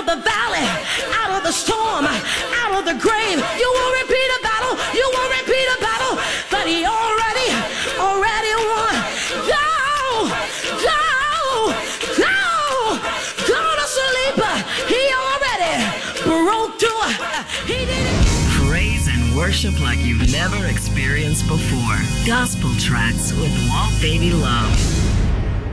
the valley, out of the storm, out of the grave. You will repeat a battle. You will repeat a battle that he already won. Go, go, go, go to sleep. He already broke through. He did it. Praise and worship like you've never experienced before. Gospel tracks with Walt Baby Love.